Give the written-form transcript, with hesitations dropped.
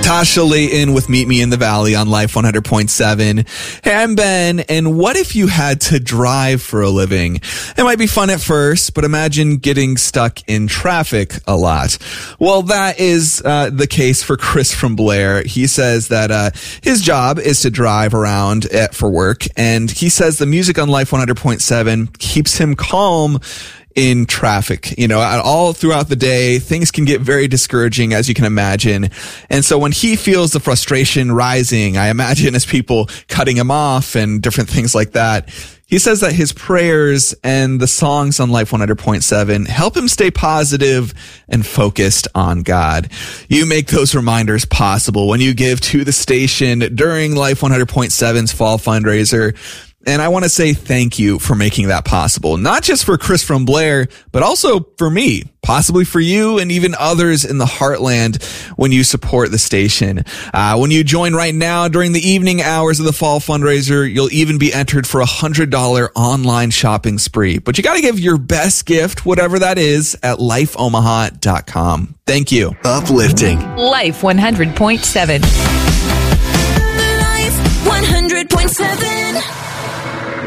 Natasha Layton with Meet Me in the Valley on Life 100.7. Hey, I'm Ben, and what if you had to drive for a living? It might be fun at first, but imagine getting stuck in traffic a lot. Well, that is the case for Chris from Blair. He says that his job is to drive around for work, and he says the music on Life 100.7 keeps him calm in traffic. You know, all throughout the day, things can get very discouraging, as you can imagine. And so when he feels the frustration rising, I imagine as people cutting him off and different things like that, he says that his prayers and the songs on Life 100.7 help him stay positive and focused on God. You make those reminders possible when you give to the station during Life 100.7's fall fundraiser. And I want to say thank you for making that possible. Not just for Chris from Blair, but also for me, possibly for you and even others in the heartland when you support the station. When you join right now during the evening hours of the fall fundraiser, you'll even be entered for a $100 online shopping spree. But you got to give your best gift, whatever that is, at lifeomaha.com. Thank you. Uplifting. Life 100.7. Life 100.7.